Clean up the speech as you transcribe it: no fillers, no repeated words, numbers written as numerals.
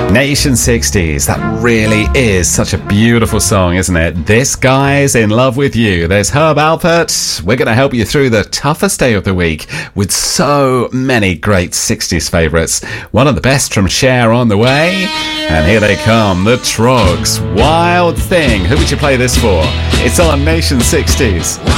Nation 60s, that really is such a beautiful song, isn't it? This Guy's in Love with You. There's Herb Alpert. We're going to help you through the toughest day of the week with so many great 60s favourites. One of the best from Cher on the way. And here they come, the Troggs. Wild Thing. Who would you play this for? It's on Nation 60s.